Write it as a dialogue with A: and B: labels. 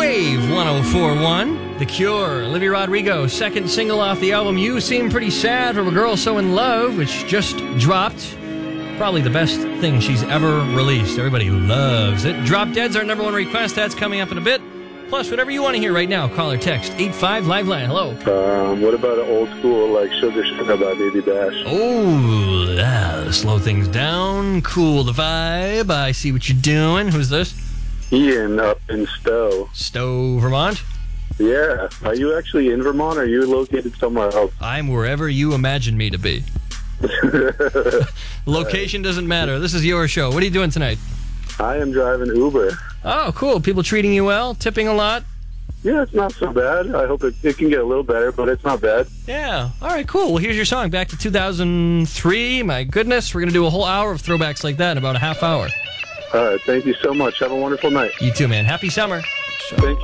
A: Wave 104.1. The Cure, Olivia Rodrigo, second single off the album You Seem Pretty Sad from a Girl So In Love, which just dropped. Probably the best thing she's ever released. Everybody loves it. Drop Dead's our number one request. That's coming up in a bit. Plus, whatever you want to hear right now, call or text 85 Liveline. Hello.
B: What about an old school like Sugar Sugar by Baby Bash?
A: Oh, yeah. Slow things down. Cool the vibe. I see what you're doing. Who's this?
B: Ian up in Stowe.
A: Stowe, Vermont?
B: Yeah. Are you actually in Vermont or are you located somewhere else?
A: I'm wherever you imagine me to be. Location doesn't matter. This is your show. What are you doing tonight?
B: I am driving Uber.
A: Oh, cool. People treating you well? Tipping a lot?
B: Yeah, it's not so bad. I hope it can get a little better, but it's not bad.
A: Yeah. All right, cool. Well, here's your song. Back to 2003. My goodness. We're going to do a whole hour of throwbacks like that in about a half hour.
B: All right. Thank you so much. Have a wonderful night.
A: You too, man. Happy summer.
B: Thank you.